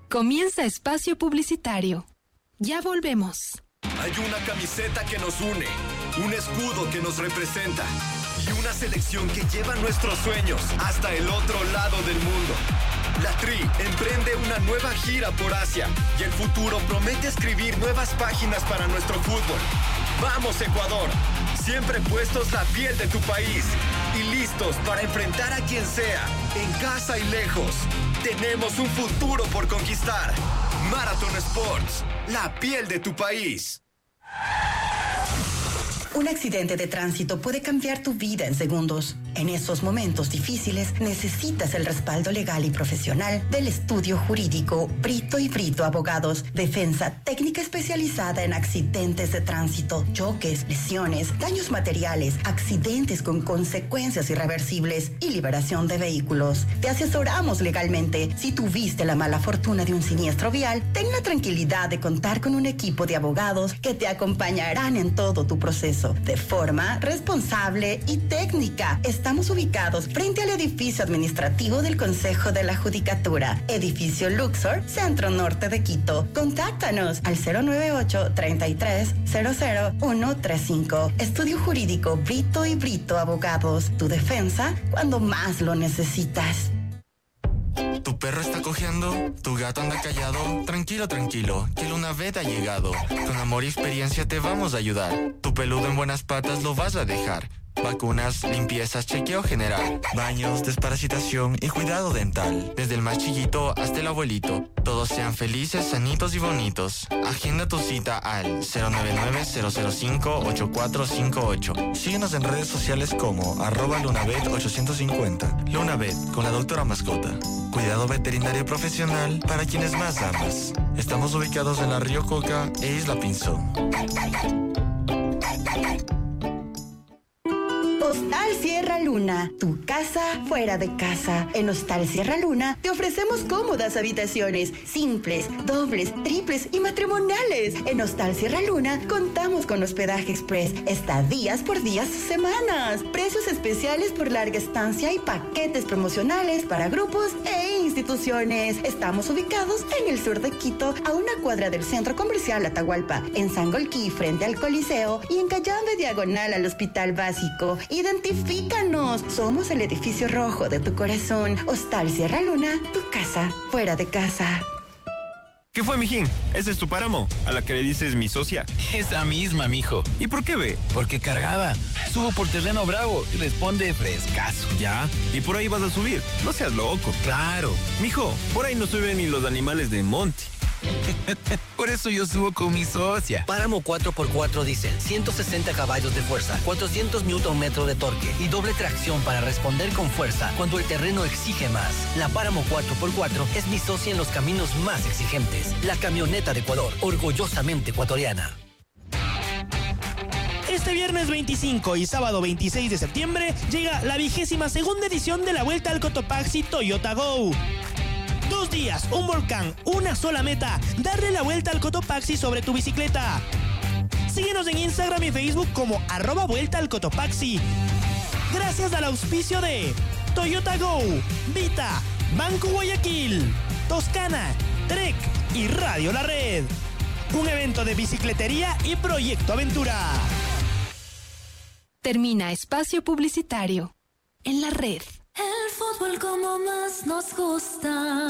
Comienza espacio publicitario. Ya volvemos. Hay una camiseta que nos une, un escudo que nos representa y una selección que lleva nuestros sueños hasta el otro lado del mundo. La Tri emprende una nueva gira por Asia y el futuro promete escribir nuevas páginas para nuestro fútbol. ¡Vamos, Ecuador! Siempre puestos la piel de tu país y listos para enfrentar a quien sea, en casa y lejos. Tenemos un futuro por conquistar. Marathon Sports, la piel de tu país. Un accidente de tránsito puede cambiar tu vida en segundos. En esos momentos difíciles necesitas el respaldo legal y profesional del estudio jurídico Brito y Brito Abogados. Defensa técnica especializada en accidentes de tránsito, choques, lesiones, daños materiales, accidentes con consecuencias irreversibles y liberación de vehículos. Te asesoramos legalmente. Si tuviste la mala fortuna de un siniestro vial, ten la tranquilidad de contar con un equipo de abogados que te acompañarán en todo tu proceso de forma responsable y técnica. Estamos ubicados frente al edificio administrativo del Consejo de la Judicatura, edificio Luxor, Centro Norte de Quito. Contáctanos al 098-33-00135. Estudio Jurídico Brito y Brito Abogados. Tu defensa cuando más lo necesitas. ¿Tu perro está cojeando? ¿Tu gato anda callado? Tranquilo, tranquilo, que Lunavet ha llegado. Con amor y experiencia te vamos a ayudar. Tu peludo en buenas patas lo vas a dejar. Vacunas, limpiezas, chequeo general, baños, desparasitación y cuidado dental. Desde el más chiquito hasta el abuelito. Todos sean felices, sanitos y bonitos. Agenda tu cita al 099-005-8458. Síguenos en redes sociales como @Lunavet850. Lunavet, con la doctora mascota. Cuidado veterinario profesional para quienes más amas. Estamos ubicados en la Río Coca e Isla Pinzón. Hostal Sierra Luna, tu casa fuera de casa. En Hostal Sierra Luna te ofrecemos cómodas habitaciones, simples, dobles, triples y matrimoniales. En Hostal Sierra Luna contamos con hospedaje express, estadías por días o semanas, precios especiales por larga estancia y paquetes promocionales para grupos e instituciones. Estamos ubicados en el sur de Quito, a una cuadra del Centro Comercial Atahualpa, en Sangolquí frente al Coliseo y en Cayambe diagonal al Hospital Básico. Identifícanos, somos el edificio rojo de tu corazón. Hostal Sierra Luna, tu casa fuera de casa. ¿Qué fue, mijín? ¿Ese es tu páramo? ¿A la que le dices mi socia? Esa misma, mijo. ¿Y por qué ve? Porque cargaba. Subo por terreno bravo y responde frescazo. ¿Ya? ¿Y por ahí vas a subir? No seas loco. Claro. Mijo, por ahí no suben ni los animales de monte. Por eso yo subo con mi socia. Páramo 4x4 diésel, 160 caballos de fuerza, 400 Nm de torque y doble tracción para responder con fuerza cuando el terreno exige más. La Páramo 4x4 es mi socia en los caminos más exigentes. La camioneta de Ecuador, orgullosamente ecuatoriana. Este viernes 25 y sábado 26 de septiembre llega la 22ª edición de la Vuelta al Cotopaxi Toyota Go. 2 días, un volcán, una sola meta, darle la vuelta al Cotopaxi sobre tu bicicleta. Síguenos en Instagram y Facebook como @Vuelta al Cotopaxi. Gracias al auspicio de Toyota Go, Vita, Banco Guayaquil, Toscana, Trek y Radio La Red. Un evento de bicicletería y Proyecto Aventura. Termina espacio publicitario en La Red. El fútbol como más nos gusta.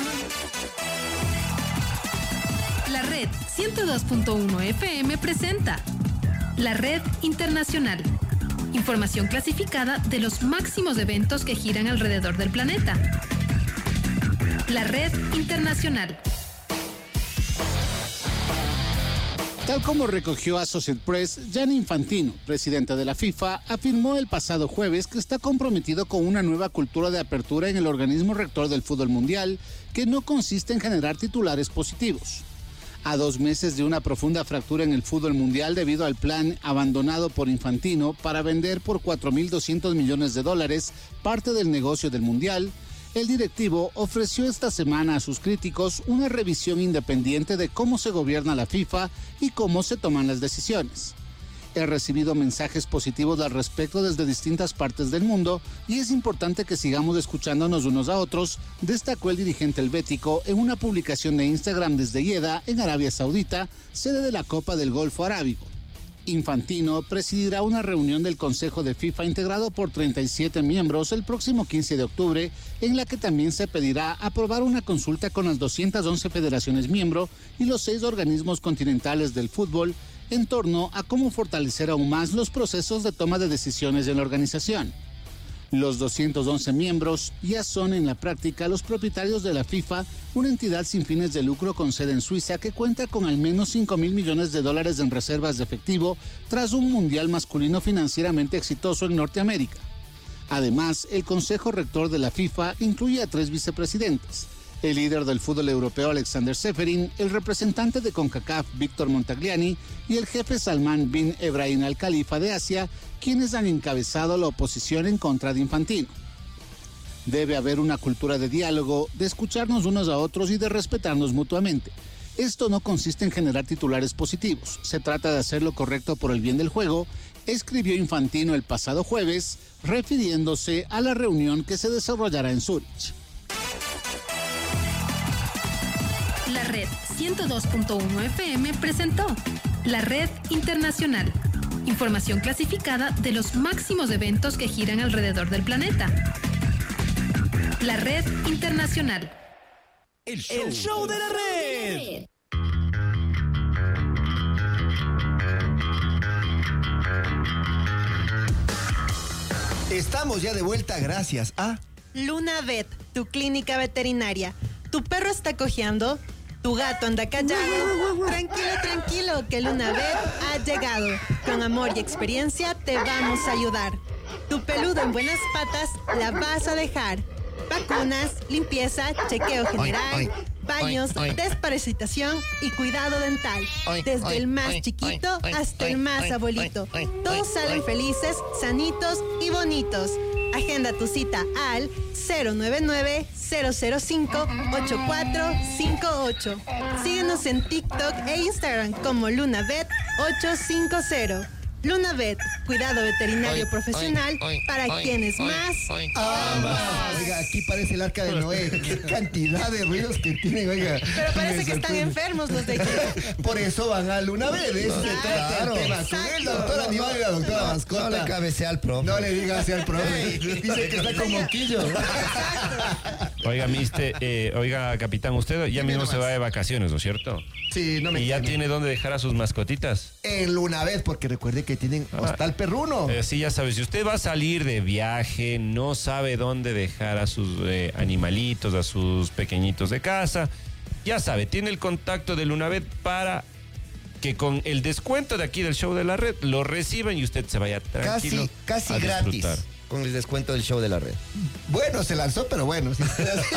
La Red 102.1 FM presenta La Red Internacional. Información clasificada de los máximos eventos que giran alrededor del planeta. La Red Internacional. Tal como recogió Associated Press, Gianni Infantino, presidente de la FIFA, afirmó el pasado jueves que está comprometido con una nueva cultura de apertura en el organismo rector del fútbol mundial, que no consiste en generar titulares positivos. A 2 meses de una profunda fractura en el fútbol mundial debido al plan abandonado por Infantino para vender por $4.200 millones parte del negocio del mundial, el directivo ofreció esta semana a sus críticos una revisión independiente de cómo se gobierna la FIFA y cómo se toman las decisiones. He recibido mensajes positivos al respecto desde distintas partes del mundo y es importante que sigamos escuchándonos unos a otros, destacó el dirigente helvético en una publicación de Instagram desde Jeddah, en Arabia Saudita, sede de la Copa del Golfo Arábigo. Infantino presidirá una reunión del Consejo de FIFA integrado por 37 miembros el próximo 15 de octubre, en la que también se pedirá aprobar una consulta con las 211 federaciones miembro y los 6 organismos continentales del fútbol en torno a cómo fortalecer aún más los procesos de toma de decisiones en la organización. Los 211 miembros ya son en la práctica los propietarios de la FIFA, una entidad sin fines de lucro con sede en Suiza que cuenta con al menos $5.000 millones en reservas de efectivo tras un mundial masculino financieramente exitoso en Norteamérica. Además, el Consejo Rector de la FIFA incluye a 3 vicepresidentes: el líder del fútbol europeo Alexander Seferin, el representante de CONCACAF Víctor Montagliani y el jefe Salman bin Ebrahim Al Khalifa de Asia, quienes han encabezado la oposición en contra de Infantino. Debe haber una cultura de diálogo, de escucharnos unos a otros y de respetarnos mutuamente. Esto no consiste en generar titulares positivos, se trata de hacer lo correcto por el bien del juego, escribió Infantino el pasado jueves, refiriéndose a la reunión que se desarrollará en Zúrich. La Red 102.1 FM presentó La Red Internacional. Información clasificada de los máximos eventos que giran alrededor del planeta. La Red Internacional. El show de la red. Estamos ya de vuelta gracias a Luna Vet, tu clínica veterinaria. ¿Tu perro está cojeando? ¿Tu gato anda callado? Tranquilo, que Luna Vet ha llegado. Con amor y experiencia te vamos a ayudar. Tu peludo en buenas patas la vas a dejar. Vacunas, limpieza, chequeo general, baños, desparasitación y cuidado dental. Desde el más chiquito hasta el más abuelito. Todos salen felices, sanitos y bonitos. Agenda tu cita al 099-005-8458. Síguenos en TikTok e Instagram como LunaVet850. LunaVet, cuidado veterinario profesional para quienes más aman. Oiga, aquí parece el arca de Noé. Qué cantidad de ruidos que tienen, oiga. Pero parece que están enfermos los de aquí. Por eso van a LunaVet. De eso se trata el tema. Con el doctor animal y la doctora mascota. No le cabecea al profe. No le diga así al profe. Dice que está como moquillo. Oiga, oiga, capitán, usted ya mismo se va de vacaciones, ¿no es cierto? Sí, no me ¿Y ya tiene dónde dejar a sus mascotitas? En LunaVet, porque recuerde que tienen hostal perruno. Sí, ya sabe, si usted va a salir de viaje, no sabe dónde dejar a sus animalitos, a sus pequeñitos de casa, ya sabe, tiene el contacto de LunaVet para que con el descuento de aquí del show de la red lo reciban y usted se vaya tranquilo casi a gratis disfrutar. con el descuento del show de la red. Bueno, se lanzó, pero bueno. Sí.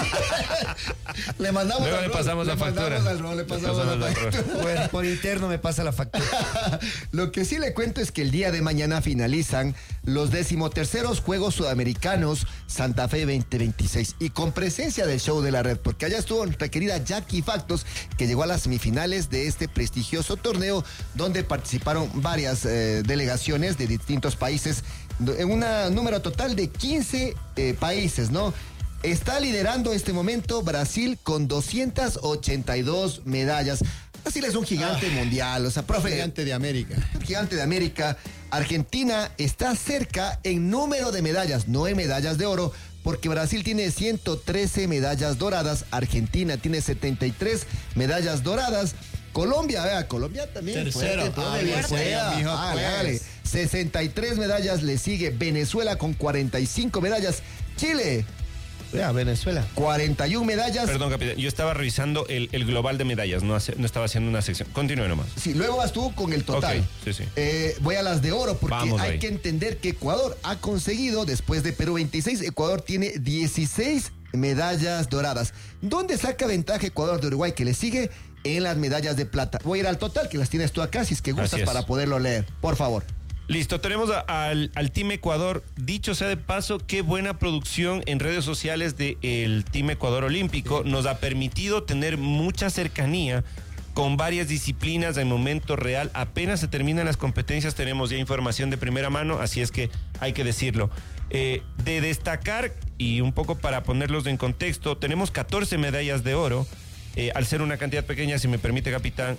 Le mandamos Luego al le pasamos la factura. Le pasamos la factura. Bueno, por interno me pasa la factura. Lo que sí le cuento es que el día de mañana finalizan los 13º Juegos Sudamericanos Santa Fe 2026 y con presencia del show de la red, porque allá estuvo nuestra querida Jackie Factos, que llegó a las semifinales de este prestigioso torneo donde participaron varias delegaciones de distintos países en un número total de 15 países, ¿no? Está liderando este momento Brasil con 282 medallas. Brasil es un gigante mundial, o sea, profe. Gigante de América. Gigante de América. Argentina está cerca en número de medallas, no en medallas de oro, porque Brasil tiene 113 medallas doradas, Argentina tiene 73 medallas doradas. Colombia, vea, Colombia también. Tercero. Hágale. 63 medallas le sigue Venezuela con 45 medallas. Chile. Vea, Venezuela. 41 medallas. Perdón, capitán, yo estaba revisando el global de medallas, no estaba haciendo una sección. Continúe nomás. Sí, luego vas tú con el total. Okay, sí. Voy a las de oro porque Vamos hay ahí. que entender que Ecuador ha conseguido, después de Perú 26, Ecuador tiene 16 medallas doradas. ¿Dónde saca ventaja Ecuador de Uruguay, que le sigue? En las medallas de plata. Voy a ir al total, que las tienes tú acá, si es que gustas, para poderlo leer. Por favor. Listo, tenemos al Team Ecuador. Dicho sea de paso, qué buena producción en redes sociales del Team Ecuador Olímpico. Nos ha permitido tener mucha cercanía con varias disciplinas en momento real. Apenas se terminan las competencias, tenemos ya información de primera mano, así es que hay que decirlo. De destacar, y un poco para ponerlos en contexto, tenemos 14 medallas de oro. Al ser una cantidad pequeña, si me permite, capitán,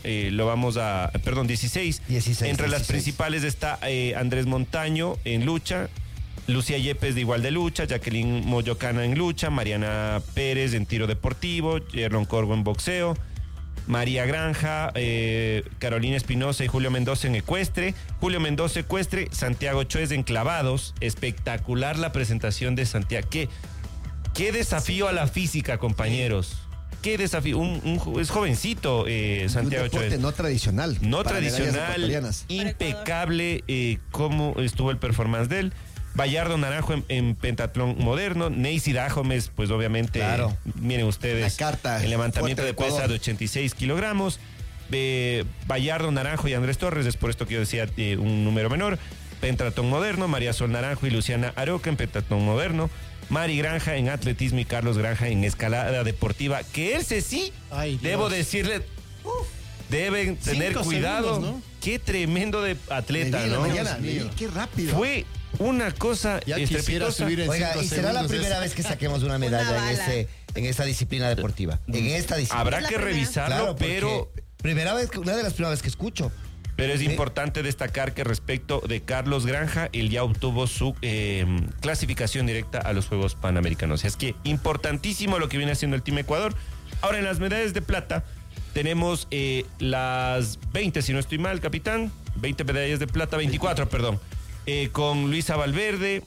16. Entre las principales está Andrés Montaño en lucha, Lucía Yepes de igual de lucha, Jacqueline Moyocana en lucha, Mariana Pérez en tiro deportivo, Yerlon Corgo en boxeo, María Granja, Carolina Espinosa y Julio Mendoza en ecuestre, Santiago Chuez en clavados. Espectacular la presentación de Santiago. Qué desafío a la física, compañeros. Qué desafío. Es jovencito, Santiago Chuez. Un deporte no tradicional. No tradicional, impecable cómo estuvo el performance de él. Bayardo Naranjo en pentatlón moderno. Neisy Dajomes, pues obviamente, claro. Miren ustedes, el levantamiento de pesas de 86 kilogramos. Bayardo Naranjo y Andrés Torres, es por esto que yo decía un número menor. Pentatlón moderno. María Sol Naranjo y Luciana Aroca en pentatlón moderno. Mari Granja en atletismo y Carlos Granja en escalada deportiva. Que ese sí, debo decirle, deben tener cuidado. Segundos, ¿no? Qué tremendo de atleta, ¿no? Qué rápido. Fue una cosa estrepitosa. Oiga, y será la primera vez que saquemos una medalla en esta disciplina deportiva. En esta disciplina. Habrá que revisarlo, claro, pero una de las primeras veces que escucho. Pero es importante destacar que respecto de Carlos Granja, él ya obtuvo su clasificación directa a los Juegos Panamericanos. Es que importantísimo lo que viene haciendo el Team Ecuador. Ahora, en las medallas de plata tenemos las 20, si no estoy mal, capitán. 20 medallas de plata, 24, perdón. Con Luisa Valverde,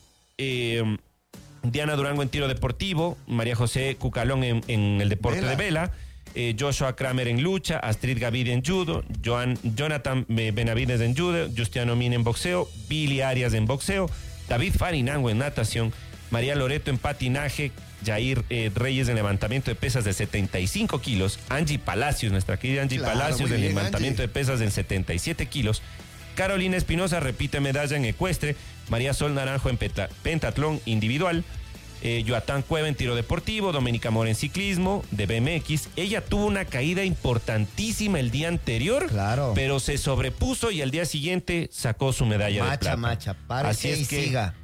Diana Durango en tiro deportivo, María José Cucalón en el deporte de vela, Joshua Kramer en lucha, Astrid Gavide en judo, Jonathan Benavides en judo, Justiano Min en boxeo, Billy Arias en boxeo, David Farinango en natación, María Loreto en patinaje, Jair Reyes en levantamiento de pesas de 75 kilos, Angie Palacios, nuestra querida Angie Palacios en levantamiento de pesas en 77 kilos, Carolina Espinosa repite medalla en ecuestre, María Sol Naranjo en pentatlón individual, Yoatán Cueva en tiro deportivo, Doménica Mora en ciclismo de BMX. Ella tuvo una caída importantísima el día anterior, pero se sobrepuso y al día siguiente sacó su medalla de plata. Así es que siga.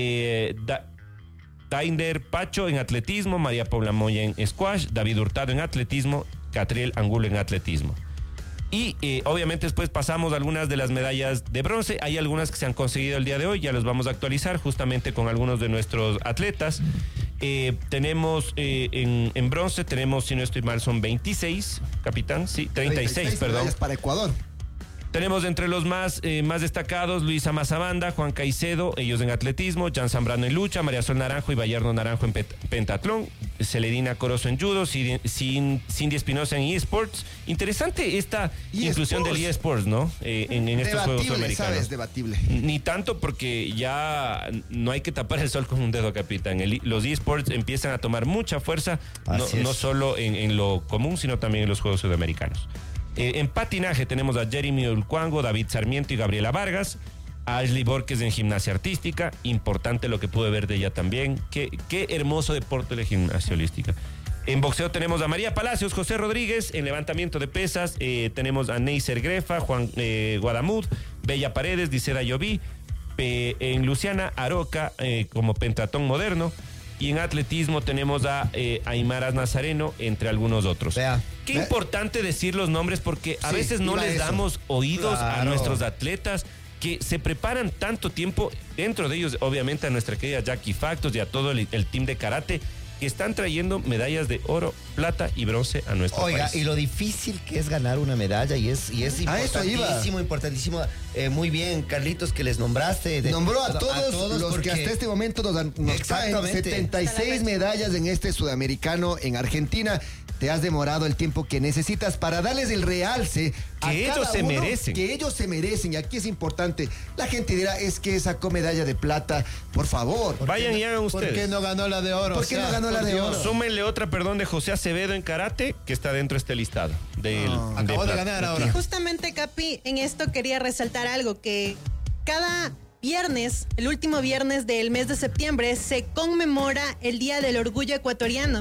Tainder Pacho en atletismo, María Paula Moya en squash, David Hurtado en atletismo, Catriel Angulo en atletismo. Y obviamente después pasamos algunas de las medallas de bronce. Hay algunas que se han conseguido el día de hoy, ya los vamos a actualizar justamente con algunos de nuestros atletas. Tenemos en bronce, tenemos, si no estoy mal, son 26, capitán, sí, 36, perdón. Para Ecuador. Tenemos entre los más destacados Luisa Mazabanda, Juan Caicedo, ellos en atletismo, Jan Zambrano en lucha, María Sol Naranjo y Bayardo Naranjo en pentatlón, Celedina Corozo en judo, Cindy Espinosa en eSports. Interesante esta inclusión del eSports, ¿no? En estos Juegos Sudamericanos. ¿Sabes? Debatible. Ni tanto, porque ya no hay que tapar el sol con un dedo, capitán. Los eSports empiezan a tomar mucha fuerza, no solo en lo común, sino también en los Juegos Sudamericanos. En patinaje tenemos a Jeremy Ulcuango, David Sarmiento y Gabriela Vargas, a Ashley Borges en gimnasia artística, importante lo que pude ver de ella también, qué hermoso deporte de gimnasia holística. En boxeo tenemos a María Palacios, José Rodríguez, en levantamiento de pesas tenemos a Neiser Grefa, Juan Guadamud, Bella Paredes, Diceda Lloví, en Luciana Aroca como pentatón moderno. Y en atletismo tenemos a Aymaras Nazareno, entre algunos otros. Qué importante decir los nombres, porque a veces no les damos oídos a nuestros atletas que se preparan tanto tiempo, dentro de ellos obviamente a nuestra querida Jackie Factos y a todo el team de karate, que están trayendo medallas de oro, plata y bronce a nuestro país. Oiga, y lo difícil que es ganar una medalla, y es importantísimo. Muy bien, Carlitos, que les nombraste. Nombró a todos los que hasta este momento nos traen 76 medallas en este sudamericano en Argentina. Te has demorado el tiempo que necesitas para darles el realce que ellos se merecen. Que ellos se merecen. Y aquí es importante. La gente dirá, es que sacó medalla de plata. Por favor. Vayan y hagan ustedes. ¿Por qué no ganó la de oro? ¿Por qué no ganó la de oro? Súmenle otra, de José Acevedo en karate, que está dentro de este listado. Acabó de ganar ahora. Justamente, Capi, en esto quería resaltar algo, que cada viernes, el último viernes del mes de septiembre, se conmemora el Día del Orgullo Ecuatoriano.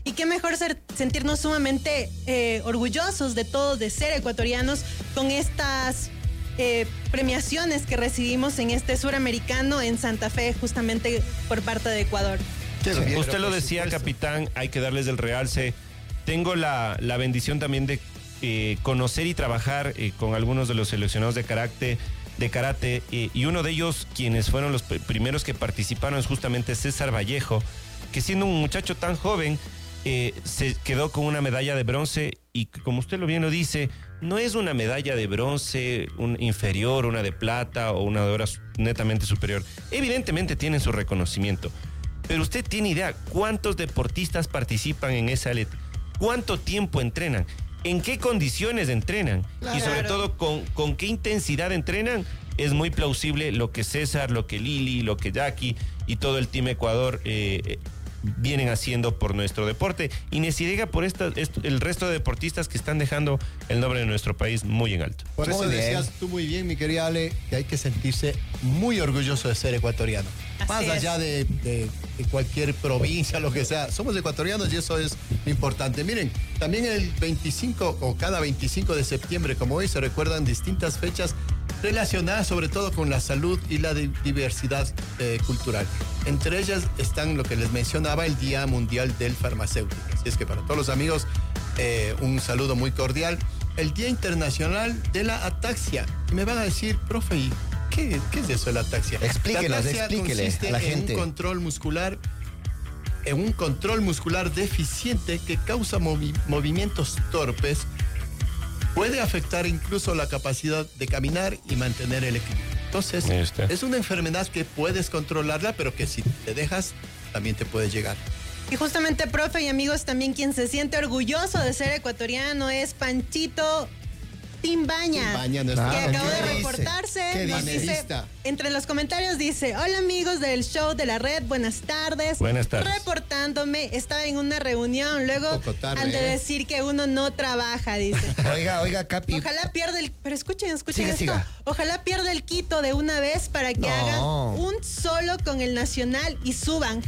Y qué mejor sentirnos sumamente orgullosos de todos, de ser ecuatorianos, con estas premiaciones que recibimos en este suramericano en Santa Fe, justamente por parte de Ecuador. Usted lo decía, capitán, hay que darles el realce. Tengo la bendición también de conocer y trabajar con algunos de los seleccionados de karate, y uno de ellos, quienes fueron los primeros que participaron, es justamente César Vallejo, que siendo un muchacho tan joven, se quedó con una medalla de bronce, y como usted bien lo dice, no es una medalla de bronce inferior, una de plata o una de oro netamente superior. Evidentemente tienen su reconocimiento, pero usted tiene idea cuántos deportistas participan en esa élite, cuánto tiempo entrenan, en qué condiciones entrenan, claro, y sobre todo con qué intensidad entrenan. Es muy plausible lo que César, lo que Lili, lo que Jackie y todo el Team Ecuador vienen haciendo por nuestro deporte, y ni se diga por el resto de deportistas que están dejando el nombre de nuestro país muy en alto. Por eso decías tú muy bien, mi querida Ale, que hay que sentirse muy orgulloso de ser ecuatoriano. Más allá de cualquier provincia, lo que sea, somos ecuatorianos y eso es lo importante. Miren, también el 25 o cada 25 de septiembre, como hoy, se recuerdan distintas fechas relacionadas sobre todo con la salud y la diversidad cultural. Entre ellas están lo que les mencionaba, el Día Mundial del Farmacéutico. Así es que para todos los amigos, un saludo muy cordial. El Día Internacional de la Ataxia. Y me van a decir, profe, ¿qué es eso de la ataxia? Explíquele a la gente. En un control muscular deficiente que causa movimientos torpes. Puede afectar incluso la capacidad de caminar y mantener el equilibrio. Entonces, es una enfermedad que puedes controlarla, pero que si te dejas, también te puede llegar. Y justamente, profe y amigos, también quien se siente orgulloso de ser ecuatoriano es Panchito Timbaña, que acabó de reportarse. Nos dice, entre los comentarios dice: hola amigos del show de la red, buenas tardes. Buenas tardes. Reportándome, estaba en una reunión, luego han de decir que uno no trabaja, dice. Oiga, Capi. Ojalá pierda el... Pero escuchen siga, esto. Siga. Ojalá pierda el Quito de una vez para que hagan un solo con el Nacional y suban.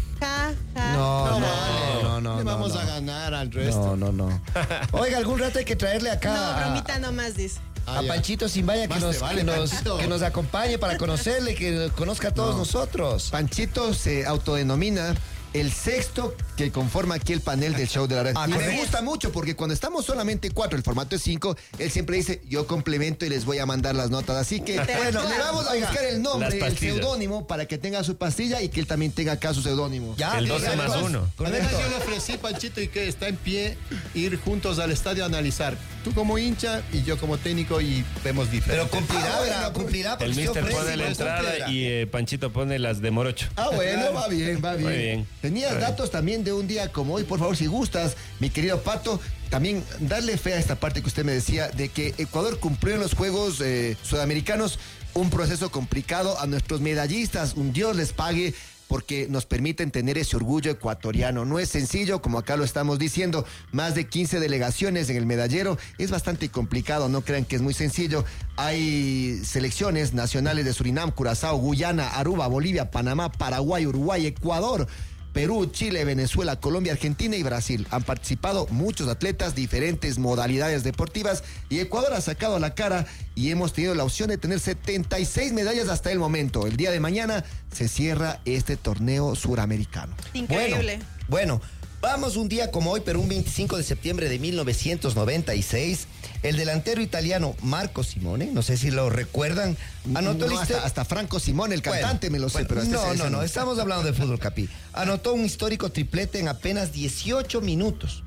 No. Vamos a ganar al resto. No. Oiga, algún rato hay que traerle acá. No, bromita nomás dice. A Panchito Simbaya que nos acompañe para conocerle, que conozca a todos nosotros. Panchito se autodenomina el sexto que conforma aquí el panel del show de la red. Y me gusta mucho porque cuando estamos solamente 4, el formato es 5, él siempre dice, yo complemento y les voy a mandar las notas. Así que, bueno, le vamos a buscar el nombre, el seudónimo, para que tenga su pastilla y que él también tenga acá su seudónimo. El 12+1. Además, yo le ofrecí, Panchito, y que está en pie, ir juntos al estadio a analizar. Tú como hincha y yo como técnico, y vemos diferente. Pero cumplirá. El mister pone la entrada y Panchito pone las de Morocho. Bueno, va bien. Muy bien. Tenías datos también de un día como hoy, por favor, si gustas, mi querido Pato, también darle fe a esta parte que usted me decía, de que Ecuador cumplió en los Juegos Sudamericanos un proceso complicado. A nuestros medallistas, un Dios les pague, porque nos permiten tener ese orgullo ecuatoriano. No es sencillo, como acá lo estamos diciendo, más de 15 delegaciones en el medallero, es bastante complicado, no crean que es muy sencillo. Hay selecciones nacionales de Surinam, Curazao, Guyana, Aruba, Bolivia, Panamá, Paraguay, Uruguay, Ecuador, Perú, Chile, Venezuela, Colombia, Argentina y Brasil. Han participado muchos atletas, diferentes modalidades deportivas, y Ecuador ha sacado la cara y hemos tenido la opción de tener 76 medallas hasta el momento. El día de mañana se cierra este torneo suramericano. Increíble. Bueno, vamos un día como hoy, pero un 25 de septiembre de 1996. El delantero italiano Marco Simone, no sé si lo recuerdan, anotó hasta Franco Simone, el cantante, me lo sé, pero no, estamos hablando de fútbol, Capi. Anotó un histórico triplete en apenas 18 minutos.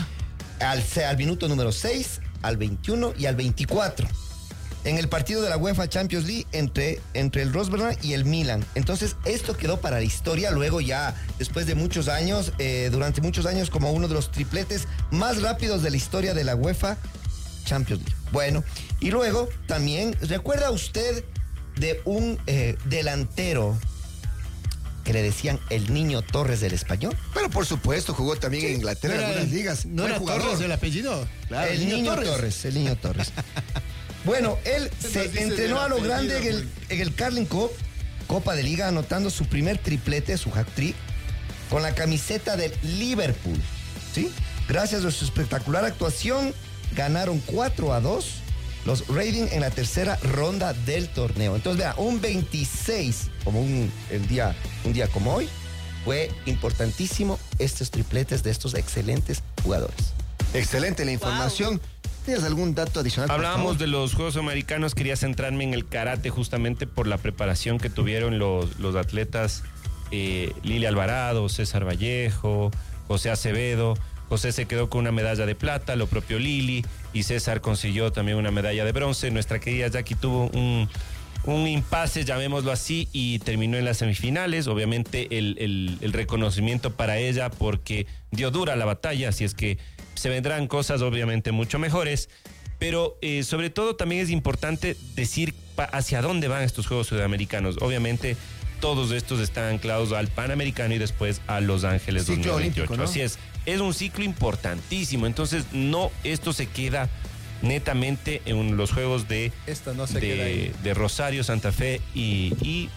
Al minuto número 6, al 21 y al 24. En el partido de la UEFA Champions League entre el Rosberg y el Milan. Entonces, esto quedó para la historia. Luego ya, después de muchos años, durante muchos años, como uno de los tripletes más rápidos de la historia de la UEFA Champions League. Bueno, y luego también, ¿recuerda usted de un delantero que le decían el Niño Torres del Español? Pero por supuesto, jugó también en Inglaterra en algunas ligas. ¿No era Torres el apellido? Claro, el Niño Torres. Bueno, él se entrenó a lo grande en el Carling Cup, Copa de Liga, anotando su primer triplete, su hat-trick, con la camiseta del Liverpool. ¿sí? Gracias a su espectacular actuación, ganaron 4-2 los Raiding en la tercera ronda del torneo. Entonces, vea, un 26, como un día como hoy, fue importantísimo estos tripletes de estos excelentes jugadores. Excelente la información. Wow. ¿Tienes algún dato adicional? Hablábamos de los Juegos Americanos, quería centrarme en el karate justamente por la preparación que tuvieron los atletas Lili Alvarado, César Vallejo, José Acevedo. José se quedó con una medalla de plata, lo propio Lili, y César consiguió también una medalla de bronce. Nuestra querida Jackie tuvo un impasse, llamémoslo así, y terminó en las semifinales. Obviamente el reconocimiento para ella porque dio dura la batalla, así es que se vendrán cosas obviamente mucho mejores, pero sobre todo también es importante decir hacia dónde van estos Juegos Sudamericanos. Obviamente todos estos están anclados al Panamericano y después a Los Ángeles 2028. ¿No? Así es un ciclo importantísimo, entonces esto se queda netamente en los Juegos de Rosario, Santa Fe y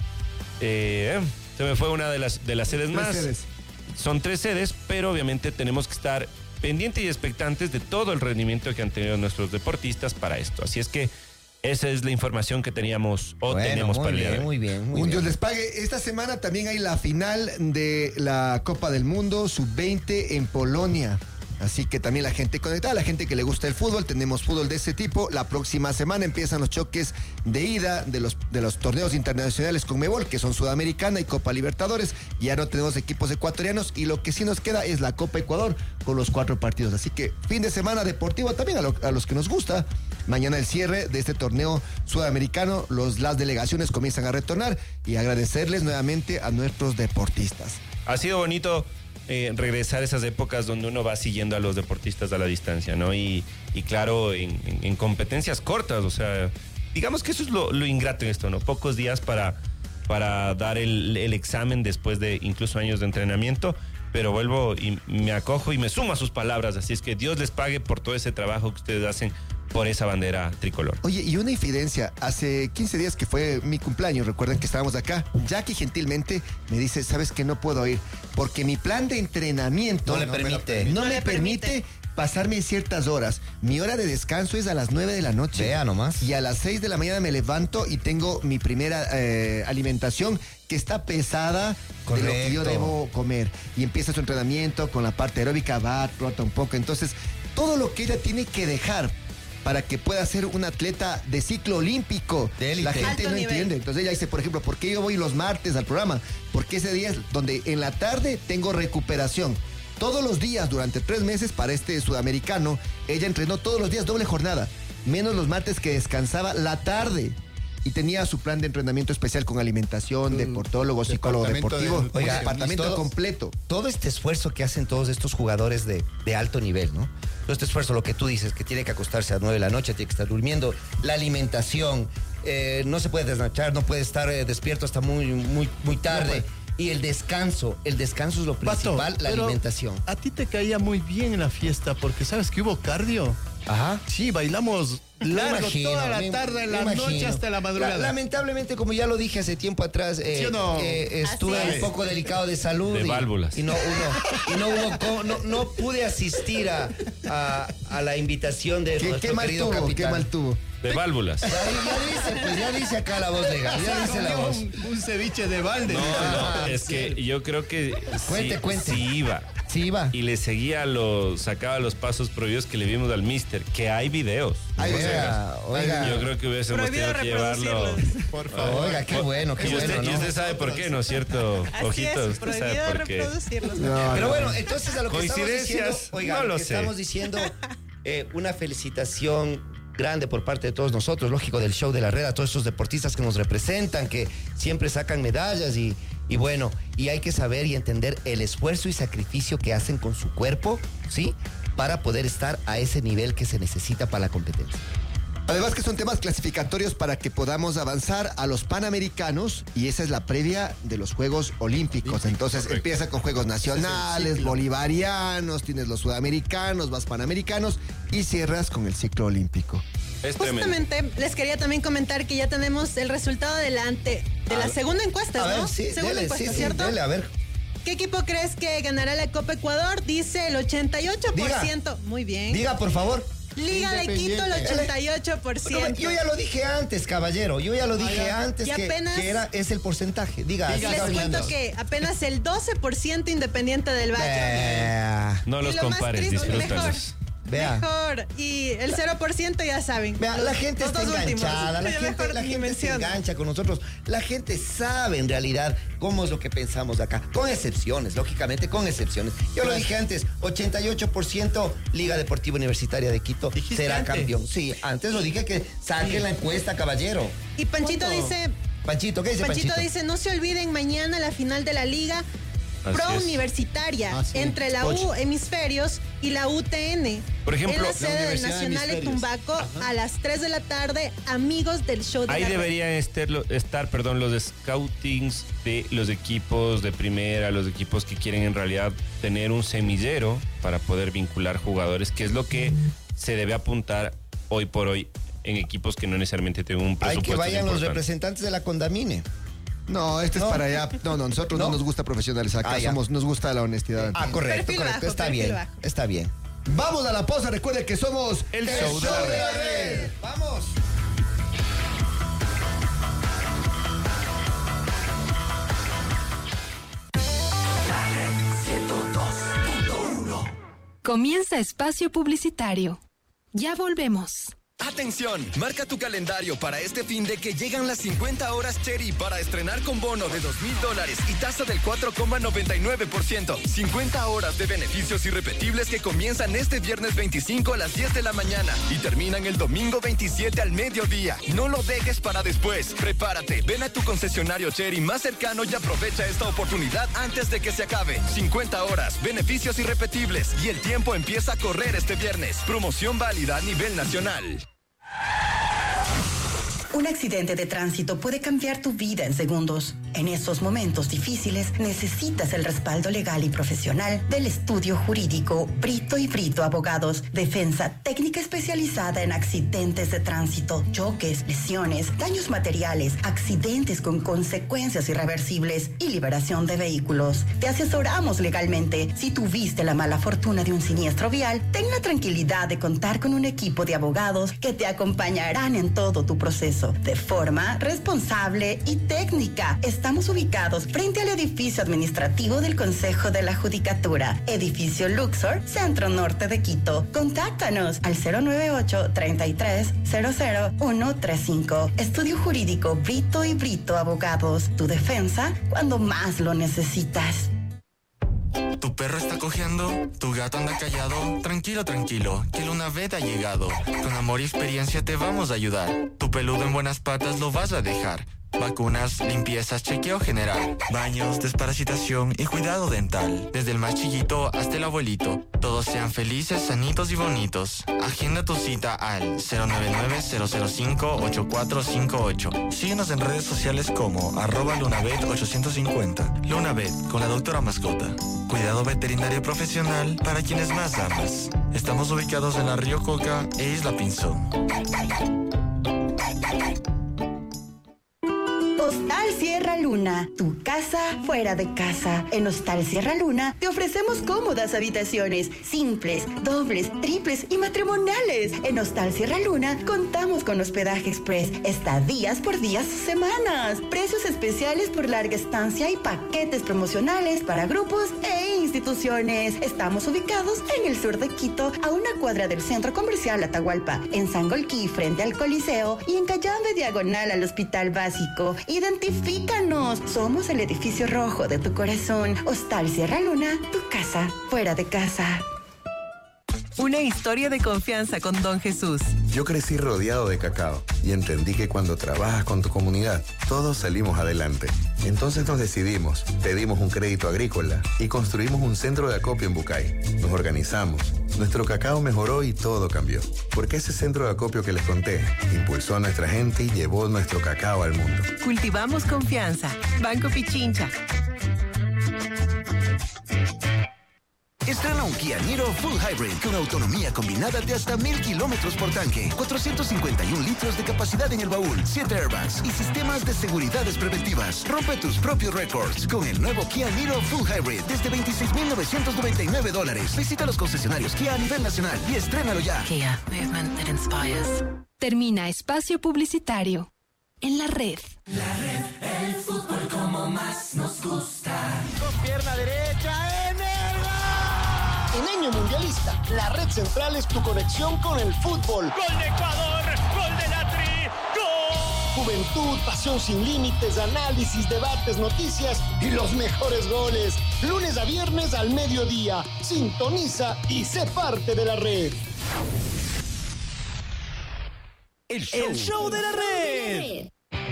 se me fue una de las sedes más. Son 3 sedes, pero obviamente tenemos que estar pendientes y expectantes de todo el rendimiento que han tenido nuestros deportistas para esto. Así es que esa es la información que teníamos tenemos para el día de hoy. Muy bien. Dios les pague. Esta semana también hay la final de la Copa del Mundo Sub-20 en Polonia. Así que también la gente conectada, la gente que le gusta el fútbol, tenemos fútbol de ese tipo. La próxima semana empiezan los choques de ida de los torneos internacionales Conmebol, que son Sudamericana y Copa Libertadores. Ya no tenemos equipos ecuatorianos y lo que sí nos queda es la Copa Ecuador con los 4 partidos. Así que fin de semana deportivo también a los que nos gusta. Mañana el cierre de este torneo sudamericano, las delegaciones comienzan a retornar y agradecerles nuevamente a nuestros deportistas. Ha sido bonito regresar a esas épocas donde uno va siguiendo a los deportistas a la distancia, ¿no? Y claro, en competencias cortas, o sea, digamos que eso es lo ingrato en esto, ¿no? Pocos días para dar el examen después de incluso años de entrenamiento, pero vuelvo y me acojo y me sumo a sus palabras, así es que Dios les pague por todo ese trabajo que ustedes hacen por esa bandera tricolor. Oye, y una infidencia, hace 15 días que fue mi cumpleaños, recuerden que estábamos acá, Jackie gentilmente me dice, ¿sabes qué? No puedo ir, porque mi plan de entrenamiento no me permite pasarme ciertas horas. Mi hora de descanso es a las 9 de la noche. Vea nomás. Y a las 6 de la mañana me levanto y tengo mi primera alimentación que está pesada. Correcto. De lo que yo debo comer. Y empieza su entrenamiento con la parte aeróbica, trota un poco. Entonces, todo lo que ella tiene que dejar para que pueda ser un atleta de ciclo olímpico. La gente no entiende. Entonces ella dice, por ejemplo, ¿por qué yo voy los martes al programa? Porque ese día es donde en la tarde tengo recuperación. Todos los días, durante 3 meses para este sudamericano, ella entrenó todos los días doble jornada, menos los martes que descansaba la tarde. Y tenía su plan de entrenamiento especial con alimentación, deportólogo, psicólogo deportivo, departamento completo. Todo este esfuerzo que hacen todos estos jugadores de alto nivel, ¿no? Todo este esfuerzo, lo que tú dices, que tiene que acostarse a 9 de la noche, tiene que estar durmiendo, la alimentación, no se puede desnachar, no puede estar despierto hasta muy tarde. Y el descanso es lo principal, Pato, la alimentación. A ti te caía muy bien en la fiesta porque sabes que hubo cardio. Ajá. Sí, bailamos largo toda la tarde, en la noche hasta la madrugada. Lamentablemente, como ya lo dije hace tiempo atrás, ¿sí o no? Estuve un poco delicado de salud. De válvulas. Y no pude asistir a la invitación de nuestro querido capitán. ¿Qué mal tuvo? De válvulas. Ya dice acá la voz legal. Ya dice la voz. Un ceviche de balde. No, es que yo creo que cuente. Sí iba. Y le seguía sacaba los pasos prohibidos que le vimos al mister, que hay videos. Oiga. Yo creo que hubiésemos tenido que llevarlo. Por favor. Oiga, qué bueno. Y usted sabe por qué, ¿no es cierto, Ojitos? Usted sabe por qué. Pero bueno, entonces a lo que estamos diciendo, no lo sé. Estamos diciendo una felicitación grande por parte de todos nosotros, lógico, del show de la red, a todos estos deportistas que nos representan, que siempre sacan medallas y bueno, y hay que saber y entender el esfuerzo y sacrificio que hacen con su cuerpo, ¿sí? Para poder estar a ese nivel que se necesita para la competencia. Además que son temas clasificatorios para que podamos avanzar a los Panamericanos y esa es la previa de los Juegos Olímpicos. Entonces empieza con Juegos Nacionales, bolivarianos, tienes los sudamericanos, vas Panamericanos y cierras con el ciclo olímpico. Justamente les quería también comentar que ya tenemos el resultado de la segunda encuesta, ¿no? Sí, segunda encuesta, ¿cierto? Dele, a ver. ¿Qué equipo crees que ganará la Copa Ecuador? Dice el 88%. Diga. Muy bien. Diga, por favor. Liga de Quito, el 88%. Yo ya lo dije antes, caballero. Yo ya lo dije antes Y apenas- que es el porcentaje. Diga. Les cuento que apenas el 12% Independiente del Valle. No los Y lo más compares, triste, disfrútalos. Vea. Mejor. Y el 0% ya saben. Vea, la gente los está dos últimos. enganchada, la Ya gente mejor ni se menciono. engancha con nosotros. La gente sabe en realidad cómo es lo que pensamos acá. Con excepciones, lógicamente, con excepciones. Yo lo dije antes, 88% Liga Deportiva Universitaria de Quito será antes? campeón. Sí, antes lo dije que saquen la encuesta, caballero. Y Panchito dice... Panchito, ¿qué dice Panchito? Panchito dice, no se olviden mañana la final de la Liga Pro Así es. Universitaria Sí. entre la U Hemisferios y la UTN. Por ejemplo, en la la sede del Universidad de Nacional de Hemisferios. Tumbaco a las 3 de la tarde, amigos del show de Ahí la red. deberían estar, los scoutings de los equipos de primera, los equipos que quieren en realidad tener un semillero para poder vincular jugadores, que es lo que se debe apuntar hoy por hoy en equipos que no necesariamente tienen un Hay presupuesto. que vayan los importante. representantes de la Condamine. No, este es para allá. No, nosotros no nos gusta profesionalizar. Acá ya. nos gusta la honestidad. Correcto, Perfil correcto. bajo, Está perfil bien, bajo. está bien. Vamos a la pausa. Recuerde que somos El show de la red. Vamos. Comienza espacio publicitario. Ya volvemos. Atención, marca tu calendario para este fin de que llegan las 50 horas Cherry para estrenar con bono de $2,000 y tasa del 4,99%. 50 horas de beneficios irrepetibles que comienzan este viernes 25 a las 10 de la mañana y terminan el domingo 27 al mediodía. No lo dejes para después. Prepárate, ven a tu concesionario Cherry más cercano y aprovecha esta oportunidad antes de que se acabe. 50 horas, beneficios irrepetibles y el tiempo empieza a correr este viernes. Promoción válida a nivel nacional. Un accidente de tránsito puede cambiar tu vida en segundos. En esos momentos difíciles necesitas el respaldo legal y profesional del estudio jurídico Brito y Brito Abogados. Defensa técnica especializada en accidentes de tránsito, choques, lesiones, daños materiales, accidentes con consecuencias irreversibles y liberación de vehículos. Te asesoramos legalmente. Si tuviste la mala fortuna de un siniestro vial, ten la tranquilidad de contar con un equipo de abogados que te acompañarán en todo tu proceso de forma responsable y técnica. Estamos ubicados frente al edificio administrativo del Consejo de la Judicatura, edificio Luxor, Centro Norte de Quito. Contáctanos al 098-33-00135. Estudio Jurídico Brito y Brito Abogados. Tu defensa cuando más lo necesitas. ¿Tu perro está cojeando? ¿Tu gato anda callado? Tranquilo, tranquilo, que el Unavet ha llegado. Con amor y experiencia te vamos a ayudar. Tu peludo en buenas patas lo vas a dejar. Vacunas, limpiezas, chequeo general, baños, desparasitación y cuidado dental. Desde el más chiquito hasta el abuelito. Todos sean felices, sanitos y bonitos. Agenda tu cita al 099-005-8458. Síguenos en redes sociales como @Lunavet850. Lunavet, con la doctora mascota. Cuidado veterinario profesional para quienes más amas. Estamos ubicados en la Río Coca e Isla Pinzón. Hostal Sierra Luna, tu casa fuera de casa. En Hostal Sierra Luna te ofrecemos cómodas habitaciones, simples, dobles, triples y matrimoniales. En Hostal Sierra Luna contamos con hospedaje express, estadías por días o semanas, precios especiales por larga estancia y paquetes promocionales para grupos e instituciones. Estamos ubicados en el sur de Quito, a una cuadra del Centro Comercial Atahualpa, en Sangolquí frente al Coliseo y en Cayambe diagonal al Hospital Básico. Identifícanos. Somos el edificio rojo de tu corazón. Hostal Sierra Luna, tu casa fuera de casa. Una historia de confianza con Don Jesús. Yo crecí rodeado de cacao y entendí que cuando trabajas con tu comunidad, todos salimos adelante. Entonces nos decidimos, pedimos un crédito agrícola y construimos un centro de acopio en Bucay. Nos organizamos, nuestro cacao mejoró y todo cambió. Porque ese centro de acopio que les conté impulsó a nuestra gente y llevó nuestro cacao al mundo. Cultivamos confianza. Banco Pichincha. Estrena un Kia Niro Full Hybrid con autonomía combinada de hasta 1000 kilómetros por tanque, 451 litros de capacidad en el baúl, 7 airbags y sistemas de seguridades preventivas. Rompe tus propios récords con el nuevo Kia Niro Full Hybrid desde $26,999. Visita los concesionarios Kia a nivel nacional y estrénalo ya. Kia, movement that inspires. Termina espacio publicitario en la red. La red, el fútbol como más nos gusta. Con pierna derecha en el gol. En año mundialista, la red central es tu conexión con el fútbol. Gol de Ecuador, gol de la Tri, gol. Juventud, pasión sin límites, análisis, debates, noticias y los mejores goles. Lunes a viernes al mediodía. Sintoniza y sé parte de la red. El show de la red.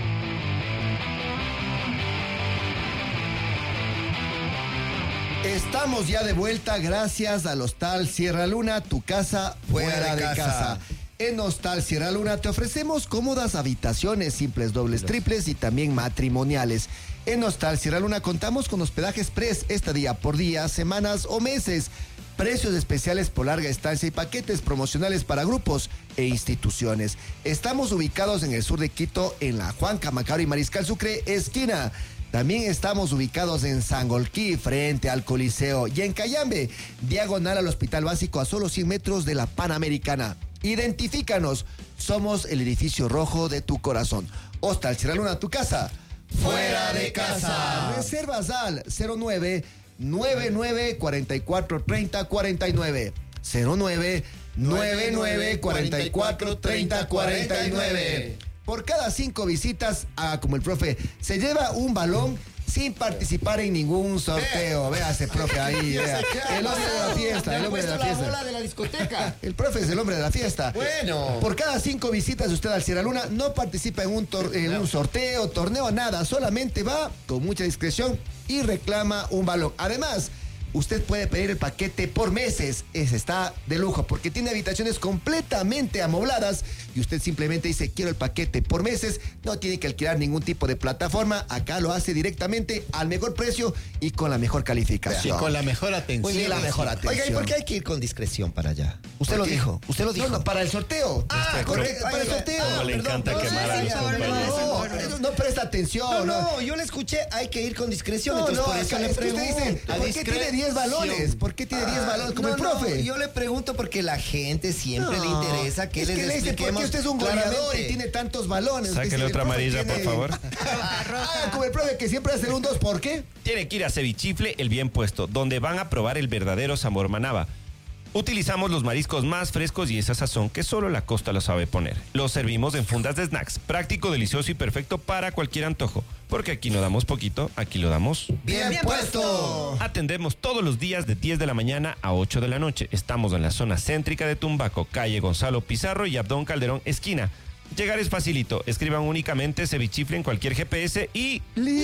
Estamos ya de vuelta gracias al Hostal Sierra Luna, tu casa fuera de casa. En Hostal Sierra Luna te ofrecemos cómodas habitaciones simples, dobles, triples y también matrimoniales. En Hostal Sierra Luna contamos con hospedaje express, estadía por día, semanas o meses. Precios especiales por larga estancia y paquetes promocionales para grupos e instituciones. Estamos ubicados en el sur de Quito, en la Juan Camacaro y Mariscal Sucre, esquina. También estamos ubicados en Sangolquí, frente al Coliseo, y en Cayambe, diagonal al Hospital Básico, a solo 100 metros de la Panamericana. Identifícanos, somos el edificio rojo de tu corazón. Hostal Sierra Luna, tu casa fuera de casa. Reservas al 0999-4430-49. 0999-4430-49. Por cada 5 visitas, como el profe, se lleva un balón sin participar en ningún sorteo. Véase, profe, ahí, vea. El hombre de la fiesta, el hombre de la fiesta. La bola de la discoteca. El profe es el hombre de la fiesta. Bueno. Por cada 5 visitas de usted al Sierra Luna, no participa en un sorteo, torneo, nada. Solamente va con mucha discreción y reclama un balón. Además, usted puede pedir el paquete por meses. Ese está de lujo porque tiene habitaciones completamente amobladas y usted simplemente dice quiero el paquete por meses. No tiene que alquilar ningún tipo de plataforma. Acá lo hace directamente al mejor precio y con la mejor calificación. Y con la mejor atención. Muy bien, la mejor atención. Oiga, ¿y por qué hay que ir con discreción para allá? Usted lo dijo. Usted lo dijo. No, para el sorteo. Correcto, para el sorteo. Como le encanta quemar a los compañeros. No presta atención. No, yo le escuché, hay que ir con discreción. No, entonces por eso le pregunto. Dice, ¿por qué tiene 10 balones? ¿Por qué tiene 10 balones como el profe? Yo le pregunto porque la gente siempre le interesa que les expliquemos. Porque usted es un goleador y tiene tantos balones. Sáquele otra amarilla, por favor. Como el profe que siempre hace un 2, ¿por qué? Tiene que ir a Cevichifle El Bien Puesto, donde van a probar el verdadero sabor manaba. Utilizamos los mariscos más frescos y esa sazón que solo la costa lo sabe poner. Los servimos en fundas de snacks, práctico, delicioso y perfecto para cualquier antojo. Porque aquí no damos poquito, aquí lo damos bien puesto. Atendemos todos los días de 10 de la mañana a 8 de la noche. Estamos en la zona céntrica de Tumbaco, calle Gonzalo Pizarro y Abdón Calderón, esquina. Llegar es facilito. Escriban únicamente Cevichifle en cualquier GPS y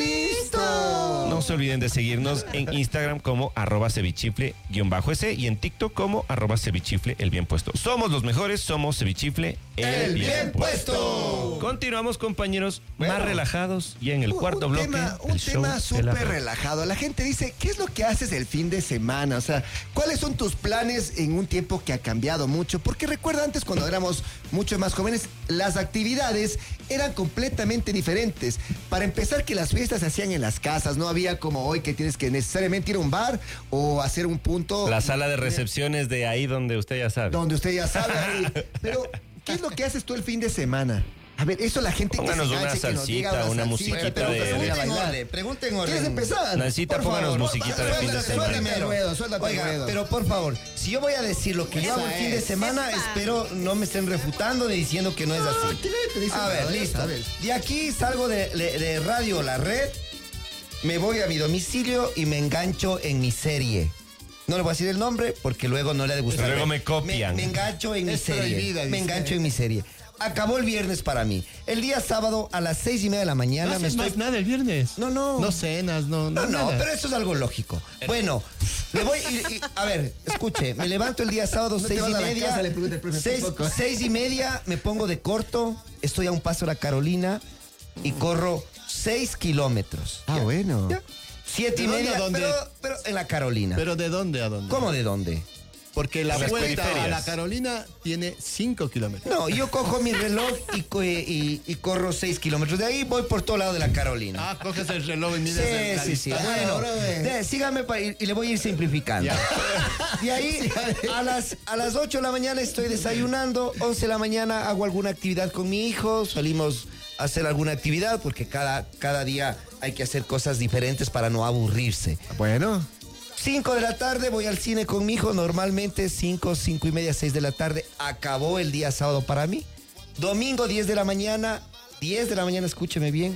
¡listo! No se olviden de seguirnos en Instagram como @cevichifle_s y en TikTok como @cevichifle el bien puesto. Somos los mejores, somos Cevichifle el bien puesto. Continuamos, compañeros, más relajados y en el cuarto bloque. Un tema súper relajado. La gente dice, ¿qué es lo que haces el fin de semana? O sea, ¿cuáles son tus planes en un tiempo que ha cambiado mucho? Porque recuerda antes cuando éramos mucho más jóvenes, las actividades eran completamente diferentes. Para empezar, que las fiestas se hacían en las casas, no había como hoy que tienes que necesariamente ir a un bar o hacer un punto. La sala de recepciones de ahí donde usted ya sabe. Donde usted ya sabe. Pero, ¿qué es lo que haces tú el fin de semana? A ver, eso la gente pónganos que se una salsita, una musiquita de... Pregunten orden. ¿Quieres empezar? Nancita, pónganos musiquita de fin de semana. Oiga, pero por favor, si yo voy a decir lo que yo hago el fin de semana, espero no me estén refutando ni diciendo que no es así. A ver, listo. De aquí salgo de Radio La Red, me voy a mi domicilio y me engancho en mi serie. No le voy a decir el nombre porque luego no le ha de gustar. Luego me copian. Me engancho en mi serie. Me engancho en mi serie. Acabó el viernes para mí. El día sábado a las 6:30 de la mañana no haces nada el viernes. No. No cenas, no. No, pero eso es algo lógico. Bueno, me voy a ver, escuche, me levanto el día sábado 6:30. 6:30, me pongo de corto, estoy a un paso de la Carolina y corro 6 kilómetros. Bueno. ¿Ya? 7:30, pero en la Carolina. ¿Pero de dónde a dónde? ¿Cómo de dónde? Porque la vuelta a la Carolina tiene 5 kilómetros. No, yo cojo mi reloj y corro 6 kilómetros. De ahí voy por todo lado de la Carolina. Ah, coges el reloj y mides Sí. Bueno, sígame y le voy a ir simplificando. Y ahí a las 8 de la mañana estoy desayunando, 11 de la mañana hago alguna actividad con mi hijo, salimos a hacer alguna actividad porque cada día hay que hacer cosas diferentes para no aburrirse. Bueno. 5 de la tarde voy al cine con mi hijo, normalmente 5:30, 6 de la tarde. Acabó el día sábado para mí. Domingo 10 de la mañana, escúcheme bien.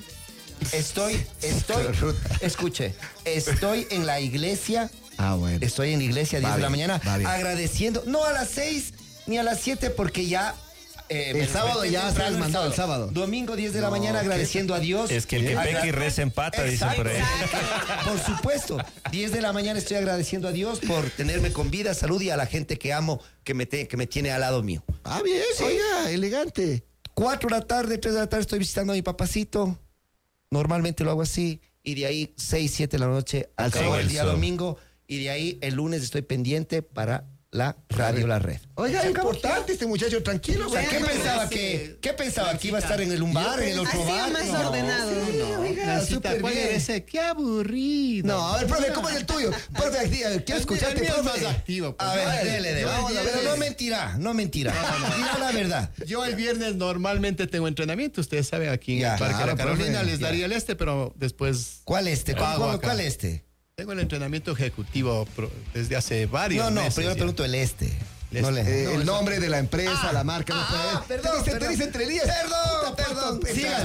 Escuche, estoy en la iglesia. Bueno. Estoy en la iglesia 10 de la mañana agradeciendo, no a las 6 ni a las 7 porque ya... el sábado ya se has mandado el sábado. Domingo 10 de la mañana agradeciendo a Dios. Es que el que peca y reza empata, dicen por ahí. Por supuesto. 10 de la mañana estoy agradeciendo a Dios por tenerme con vida, salud y a la gente que amo que me tiene al lado mío. Bien, sí. Oiga, elegante. 4 de la tarde, 3 de la tarde estoy visitando a mi papacito. Normalmente lo hago así. Y de ahí 6, 7 de la noche acabo el día domingo. Y de ahí el lunes estoy pendiente para la radio La Red. Oiga, es importante este muchacho, tranquilo. O sea, ¿qué pensaba que iba a estar en el lumbar, en el otro bar? Más ordenado. Súper bien. Qué aburrido. No, a ver, profe, ¿cómo es el tuyo? Profe, quiero escucharte. El mío es más activo. A ver, dele. Pero no mentirá. Dirá la verdad. Yo el viernes normalmente tengo entrenamiento. Ustedes saben, aquí en el Parque de la Carolina les daría el pero después... ¿Cuál ¿Cuál Tengo el entrenamiento ejecutivo desde hace varios meses. No, primero pregunto el el nombre de la empresa, la marca. Perdón. Te dice entre líneas. Perdón.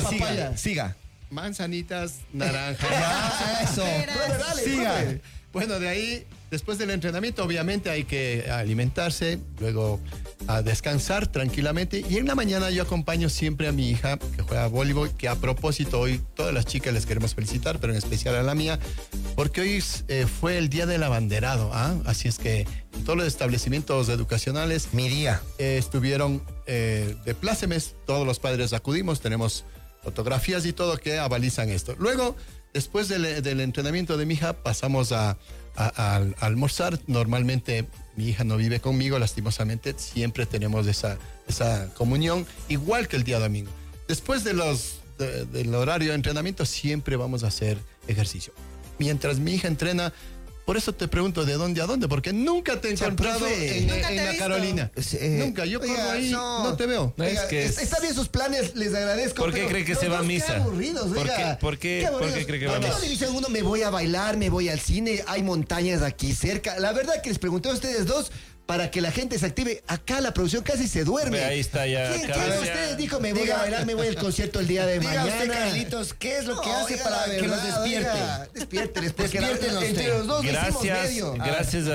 Siga. Manzanitas, naranjas. Eso. Dale, siga. Bueno, de ahí, después del entrenamiento, obviamente hay que alimentarse, luego a descansar tranquilamente. Y en la mañana yo acompaño siempre a mi hija que juega voleibol, que a propósito hoy todas las chicas les queremos felicitar, pero en especial a la mía, porque hoy fue el día del abanderado. Así es que todos los establecimientos educacionales mi día estuvieron de plácemes, todos los padres acudimos, tenemos fotografías y todo que avalizan esto. Luego, después del entrenamiento de mi hija, pasamos a almorzar. Normalmente mi hija no vive conmigo, lastimosamente, siempre tenemos esa comunión, igual que el día domingo. Después del horario de entrenamiento, siempre vamos a hacer ejercicio. Mientras mi hija entrena, por eso te pregunto de dónde a dónde, porque nunca te he encontrado en la Carolina. Nunca, yo corro ahí, no te veo. Está bien sus planes, les agradezco. ¿Por qué cree que se va a misa? Qué aburridos, ¿Por qué cree que va a misa? Le dice a uno, me voy a bailar, me voy al cine, hay montañas aquí cerca. La verdad que les pregunté a ustedes dos para que la gente se active. Acá la producción casi se duerme. Ahí está ya. ¿Quién de ustedes dijo, me voy a bailar, me voy al concierto el día de mañana? Usted, Carlitos, ¿qué es lo que hace para que nos despierte? Despierten, Despierten entre los dos. Gracias a